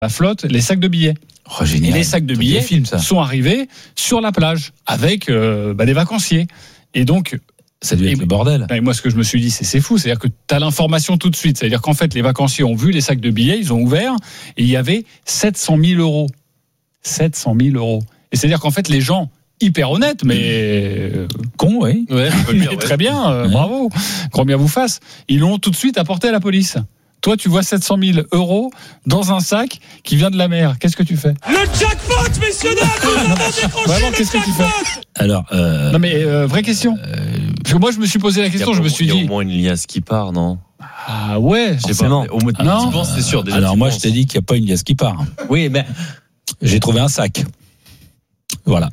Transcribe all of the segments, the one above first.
la flotte les sacs de billets. Oh, génial. Et les sacs de billets sont arrivés sur la plage avec des vacanciers. Et donc, ça devait être le bordel. Et moi, ce que je me suis dit, c'est fou. C'est-à-dire que tu as l'information tout de suite. C'est-à-dire qu'en fait, les vacanciers ont vu les sacs de billets, ils ont ouvert, et il y avait 700 000 euros. 700 000 euros. Et c'est-à-dire qu'en fait, les gens, hyper honnêtes, mais cons, oui. Ouais, mais très bien, bravo. Grand bien vous fasse. Ils l'ont tout de suite apporté à la police. Toi, tu vois 700 000 euros dans un sac qui vient de la mer. Qu'est-ce que tu fais ? Le jackpot, messieurs dames. Vraiment, qu'est-ce que tu fais ? Alors, non mais vraie question. Parce que moi, je me suis posé la question. Je me suis dit. Il y a au moins une liasse qui part, non ? Ah ouais, forcément. Non, c'est sûr. Déjà, alors moi, je t'ai dit qu'il n'y a pas une liasse qui part. Oui, mais j'ai trouvé un sac. Voilà.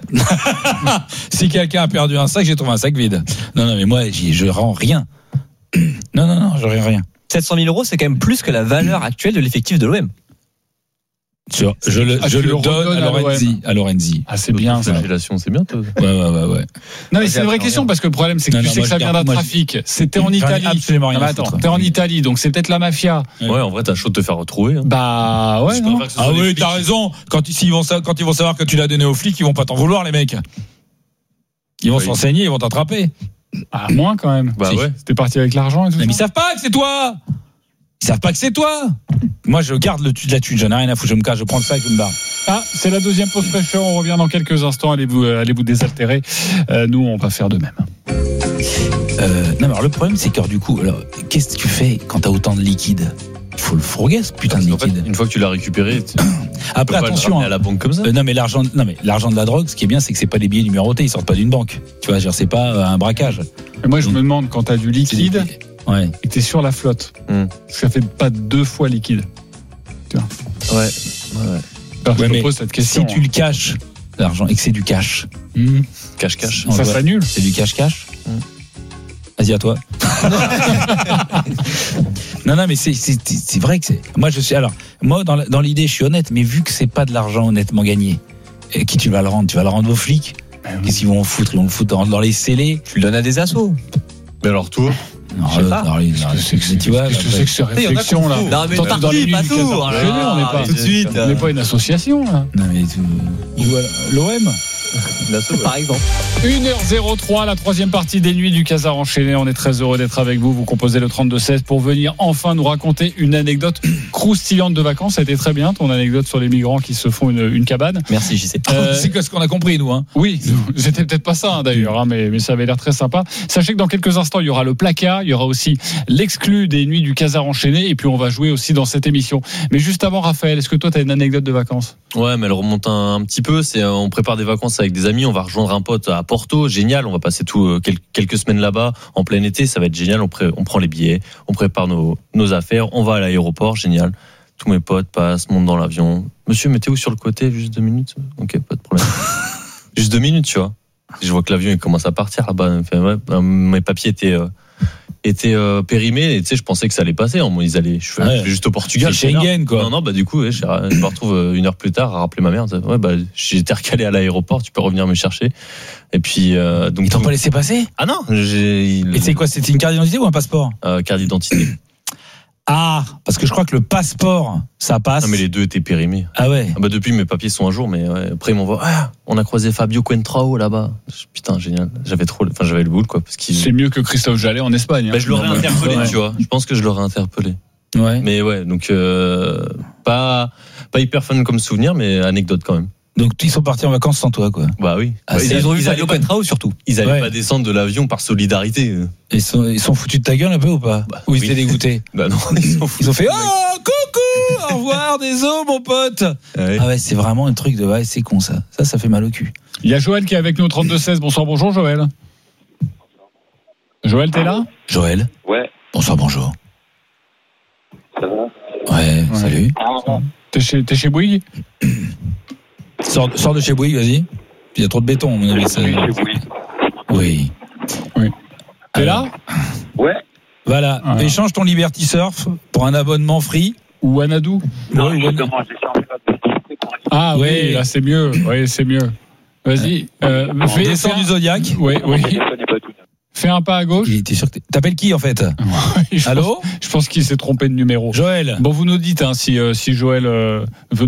Si quelqu'un a perdu un sac, j'ai trouvé un sac vide. Non, mais moi, je rends rien. Non, je rends rien. 700 000 euros, c'est quand même plus que la valeur actuelle de l'effectif de l'OM. Je le donne à Lorenzi. Ah, c'est bien ça. C'est bien. Ouais. Non, mais c'est une vraie question parce que le problème, c'est que tu sais que ça vient d'un trafic. C'était en Italie. Absolument rien. Attends, t'es en Italie, donc c'est peut-être la mafia. Ouais, en vrai, t'as chaud de te faire retrouver. Hein. Bah ouais. Non. Ah oui, t'as raison. Quand ils vont savoir que tu l'as donné aux flics, ils vont pas t'en vouloir, les mecs. Ils vont s'enseigner, ils vont t'attraper. Ah, moins quand même. Bah ouais. C'était parti avec l'argent et tout. Mais ils savent pas que c'est toi. Ils savent pas que c'est toi. Moi, je garde la thune. J'en ai rien à foutre. Je me cache. Je prends le sac. Je me barre. Ah, c'est la deuxième pause fraîcheur. On revient dans quelques instants. Allez-vous désaltérer. Nous, on va faire de même. Non, mais alors le problème, c'est que du coup, alors, qu'est-ce que tu fais quand t'as autant de liquide ? Il faut le fourguer, ce putain de liquide. En fait, une fois que tu l'as récupéré, après attention, à la banque comme ça. Non, mais l'argent de la drogue, ce qui est bien, c'est que c'est pas des billets numérotés. Ils sortent pas d'une banque. Tu vois, genre c'est pas un braquage. Et moi, je me demande quand t'as du liquide. Ouais. Et t'es sur la flotte. Ça fait pas 2 fois liquide. Tu vois. Ouais. Alors, je te pose cette question. Si tu le caches, l'argent, et que c'est du cash. Cache. Ça s'annule. C'est du cash. Vas-y, à toi. Non, mais c'est vrai que c'est. Moi, moi, dans l'idée, je suis honnête, mais vu que c'est pas de l'argent honnêtement gagné, qui tu vas le rendre ? Tu vas le rendre aux flics ? Qu'est-ce qu'ils vont en foutre ? Ils vont le foutre dans les scellés. Tu le donnes à des assos. Mais alors, toi ? Tu vois, qu'est-ce que c'est que cette réflexion là ? Non, mais dans les pas tout. On n'est pas tout de suite. On n'est pas une association là. Non mais l'OM. Par exemple. 1h03, la troisième partie des nuits du Casar enchaîné. On est très heureux d'être avec vous. Vous composez le 32-16 pour venir enfin nous raconter une anecdote croustillante de vacances. Ça a été très bien ton anecdote sur les migrants qui se font une cabane. Merci JC. C'est ce qu'on a compris nous. Hein. Oui, c'était peut-être pas ça d'ailleurs, mais ça avait l'air très sympa. Sachez que dans quelques instants, il y aura le placard, il y aura aussi l'exclu des nuits du Casar enchaîné et puis on va jouer aussi dans cette émission. Mais juste avant, Raphaël, est-ce que toi tu as une anecdote de vacances ? Ouais, mais elle remonte un petit peu. On prépare des vacances avec des amis. On va rejoindre un pote à Porto. Génial. On va passer quelques semaines là-bas en plein été. Ça va être génial. On prend les billets. On prépare nos affaires. On va à l'aéroport. Génial. Tous mes potes passent, montent dans l'avion. Monsieur, mettez-vous sur le côté juste 2 minutes. Ok, pas de problème. Juste 2 minutes, tu vois. Je vois que l'avion il commence à partir là-bas. Mes papiers étaient périmés et tu sais je pensais que ça allait passer je vais juste au Portugal, c'est Schengen quoi. Non du coup je me retrouve 1 heure plus tard à rappeler ma mère, j'étais recalé à l'aéroport, tu peux revenir me chercher. Et puis donc ils t'ont pas laissé passer? Ah non, et c'est quoi, c'était une carte d'identité ou un passeport? Carte d'identité. Ah, parce que je crois que le passeport, ça passe. Non, mais les deux étaient périmés. Ah ouais. Depuis, mes papiers sont à jour, mais après, ils m'envoient. On a croisé Fabio Coentrao là-bas. Putain, génial. J'avais le boule, quoi. Parce c'est mieux que Christophe Jallet en Espagne. Je l'aurais interpellé, tu vois. Je pense que je l'aurais interpellé. Ouais. Mais ouais, donc, pas hyper fun comme souvenir, mais anecdote quand même. Donc ils sont partis en vacances sans toi, quoi. Bah oui. Ils ont vu Fabio Coentrao surtout. Ils allaient pas descendre de l'avion par solidarité. Ils sont foutus de ta gueule un peu ou pas? Ou ils étaient dégoûtés? Bah non, ils ont fait coucou, au revoir, désolé mon pote. Ah ouais, c'est vraiment un truc de c'est con ça. Ça fait mal au cul. Il y a Joël qui est avec nous au 32-16. Bonjour Joël. Joël, t'es là? Joël. Ouais. Bonjour. Ça va? Ouais, salut. T'es chez Bouygues? Sors de chez Bouygues, vas-y. Il y a trop de béton, à mon avis. Oui. T'es là? Ouais. Voilà. Échange ton Liberty Surf pour un abonnement free. Ou Anadou. Non, justement, j'ai changé ma publicité pour un... Ah oui, là c'est mieux. Oui, c'est mieux. Vas-y. Descends du Zodiac. Oui. Fais un pas à gauche. T'es sûr que t'appelles qui en fait? Je Allô? pense qu'il s'est trompé de numéro. Joël. Bon, vous nous dites si Joël veut